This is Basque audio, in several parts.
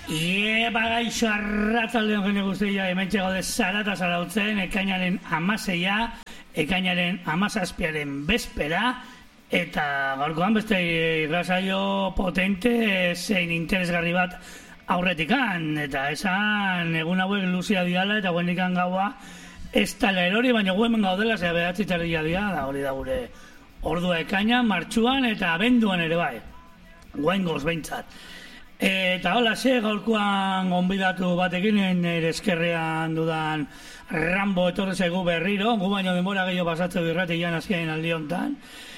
Bagaixo arratzaldeon jende guztia, hementxe gaude Zarata zarautzen, ekainaren 16, ekainaren 17 bezpera, eta gaurkoan beste irrasaio potente zein interesgarri bat aurretikan, eta esan egun hauek luzia diala eta guendikan gaua ez tala erori, baina gu hemen gaudela, zera behatzi tardia dia, da hori da gure ordua ekainan, martxuan eta abenduan ere bai, guengoz behintzat. Eta hola, gaurkoan gonbidatu batekin nire eskerrean dudan Rambo etorri zaigu berriro, gu baino denbora gehiago pasatzeu irratian azkenean aldi hontan.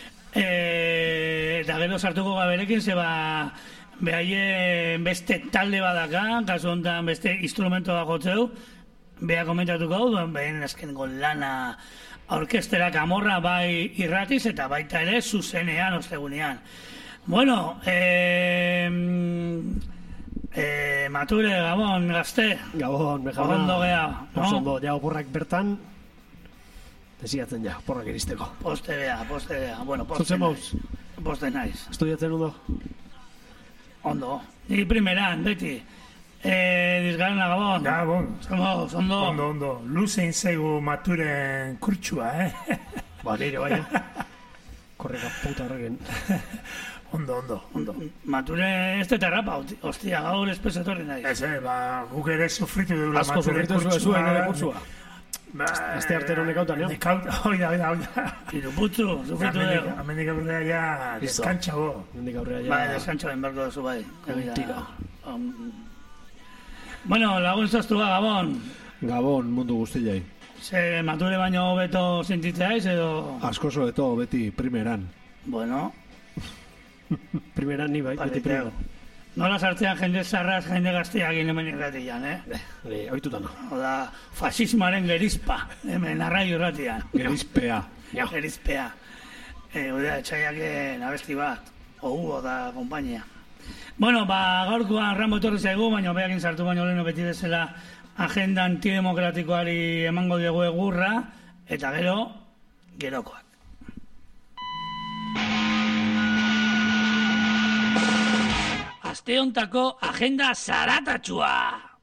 Eta gero sartuko gaberekin, zeba behaien beste talde badaka, kasu hontan beste instrumento da jotzeu, beha komentatuko hau, behen azkeneko lana orkestera Kamorra bai irratiz eta baita ere zuzenean, ostegunean. Bueno, Mature, Gabon, gazte. Gabon, mejana. Ondo geha, no? Osondo, ja oporrak bertan, desiatzen ja, oporrak iristeko. Poste geha. Bueno, poste naiz. Poste naiz. Estudiatzen ondo? Ondo. Ni primeran, beti. Dizgarena, Gabon. Gabon. Ondo. Ondo. Luzein zaigu Maturen kurtsua, Ba, nire bai, Korreka puta horregen. Ondo. Mature ez da terrapa, ostia, gaur espesetorri nahi. Ez, guk ere sufritu dugula Maturen kurtsua. Asko sufritu zuen ere kurtsua. Azte artero nekautan, jo? Oida. Iruputzu, sufritu dugu. Amendik aurrera ja deskantxago. Amendik aurrera ja... Bai, deskantxago enberko duzu bai. Tira. Bueno, lagun zaztu ba, Gabon. Gabon, mundu guztiai. Ze Mature baino hobeto sentitzaiz edo... Asko sobeto, beti primeran. Bueno... Primeran ni bai, beti primeran. Nola sartzean jende zarraz, jende gazteak hemen irratian, Oitutan. Oda, fasismoaren gerizpa, hemen arraio irratian. Gerizpea. Gerizpea. Oda, etxaiak abesti bat, oda, kompainia. Bueno, gaurkoan Rambo etorri zaigu, baina behakin sartu baino leheno beti bezala agenda antidemokratikoari emango diegu egurra, eta gerokoak. Aste hontako agenda zaratatxua!